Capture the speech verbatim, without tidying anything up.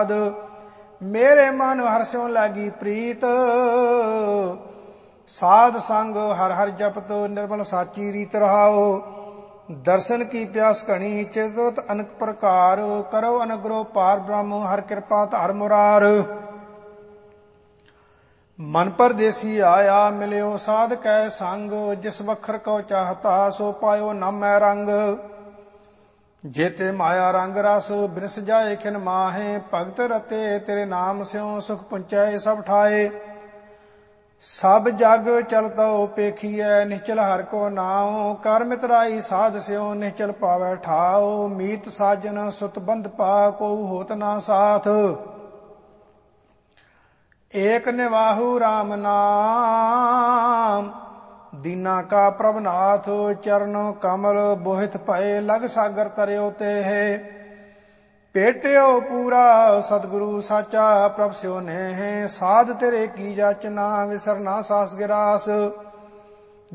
ਮੇਰੇ ਮਨ ਹਰਸਿਉ ਲਾਗੀ ਪ੍ਰੀਤ। ਸਾਧ ਸੰਗ ਹਰ ਹਰ ਜਪਤ ਨਿਰਮਲ ਸਾਚੀ ਰੀਤ ਰਹਾਓ। ਦਰਸ਼ਨ ਕੀ ਪਿਆਸ ਘਣੀ ਚਿਤਵਤ ਅਨਕ ਪ੍ਰਕਾਰ। ਕਰੋ ਅਨੁਗ੍ਰਹ ਪਾਰ ਬ੍ਰਹਮ ਹਰ ਕਿਰਪਾ ਧਾਰ ਮੁਰਾਰ। ਮਨ ਪਰਦੇਸੀ ਆਇਆ ਮਿਲਿਓ ਸਾਧ ਕੈ ਸੰਗ। ਜਿਸ ਵਖਰ ਕੋ ਚਾਹਤਾ ਸੋ ਪਾਇਓ ਨਾ ਮੈਂ ਰੰਗ। ਜੇਤੇ ਮਾਇਆ ਰੰਗ ਰਸ ਬਿਨਸ ਜਾਏ ਖਿਨ ਮਾਹੇ। ਭਗਤ ਰਤੇ ਤੇਰੇ ਨਾਮ ਸਿਉ ਸੁਖ ਪੁੰਚੈ ਸਭ ਠਾਏ। ਸਭ ਜਗ ਚਲਤੋ ਪੇਖੀਐ ਨਿਚਲ ਹਰ ਕੋ ਨਾਉ। ਕਰ ਮਿਤਰਾਈ ਸਾਧ ਸਿਉ ਨਿਚਲ ਪਾਵੈ ਠਾਉ। ਮੀਤ ਸਾਜਨ ਸੁਤ ਬੰਧ ਪਾ ਕੋ ਹੋਤ ਨਾ ਸਾਥ। ਏਕ ਨਿਵਾਹੂ ਰਾਮ ਨਾਮ ਦੀਨਾ ਕਾ ਪ੍ਰਭਨਾਥ। ਚਰਨ ਕਮਲ ਬੋਹਿਤ ਭਏ ਲਗ ਸਾਗਰ ਤਰਿਓ ਤੇ ਹੈ। ਭੇਟਿਓ ਪੂਰਾ ਸਤਿਗੁਰੂ ਸਾਚਾ ਪ੍ਰਭ ਸਿਉ ਨੇਹ। ਸਾਧ ਤੇਰੇ ਕੀ ਜਾਚਨਾ ਵਿਸਰ ਨਾ ਸਾਸ ਗਿਰਾਸ।